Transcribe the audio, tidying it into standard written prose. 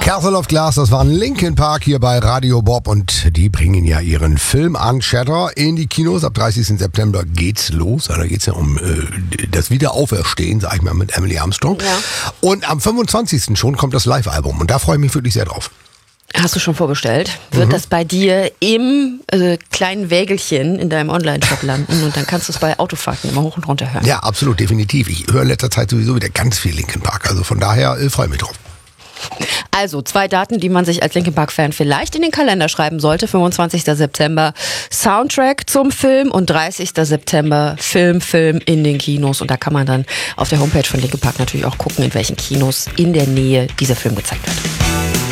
Castle of Glass, das war Linkin Park hier bei Radio Bob und die bringen ja ihren Film Unshatter in die Kinos. Ab 30. September geht's los. Da geht's ja um das Wiederauferstehen, sag ich mal, mit Emily Armstrong. Ja. Und am 25. schon kommt das Live-Album und da freue ich mich wirklich sehr drauf. Hast du schon vorbestellt? Wird das bei dir im kleinen Wägelchen in deinem Online-Shop landen und dann kannst du es bei Autofahrten immer hoch und runter hören? Ja, absolut, definitiv. Ich höre in letzter Zeit sowieso wieder ganz viel Linkin Park, also von daher freue ich mich drauf. Also 2 Daten, die man sich als Linkin Park-Fan vielleicht in den Kalender schreiben sollte. 25. September Soundtrack zum Film und 30. September Film in den Kinos. Und da kann man dann auf der Homepage von Linkin Park natürlich auch gucken, in welchen Kinos in der Nähe dieser Film gezeigt wird.